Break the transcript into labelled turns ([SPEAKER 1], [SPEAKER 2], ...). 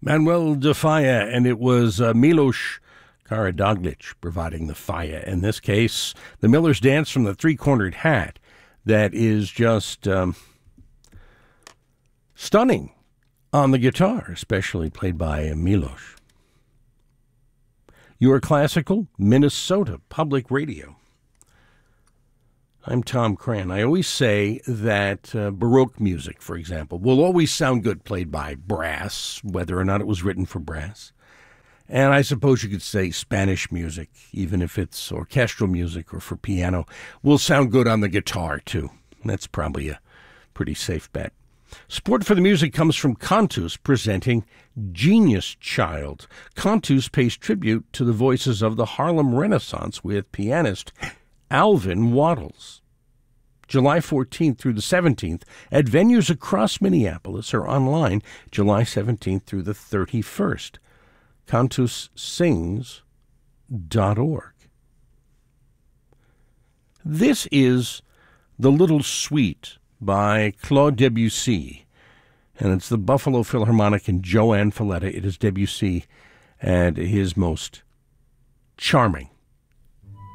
[SPEAKER 1] Manuel de Falla, and it was Milos Karadzic providing the Falla. In this case, the Miller's Dance from the Three-Cornered Hat. That is just stunning on the guitar, especially played by Milos. Your Classical, Minnesota Public Radio. I'm Tom Cran. I always say that Baroque music, for example, will always sound good played by brass, whether or not it was written for brass. And I suppose you could say Spanish music, even if it's orchestral music or for piano, will sound good on the guitar, too. That's probably a pretty safe bet. Support for the music comes from Cantus, presenting Genius Child. Cantus pays tribute to the voices of the Harlem Renaissance with pianist Alvin Waddles. July 14th through the 17th at venues across Minneapolis or online July 17th through the 31st. CantusSings.org. This is The Little Suite by Claude Debussy, and it's the Buffalo Philharmonic and Joanne Falletta. It is Debussy at his most charming.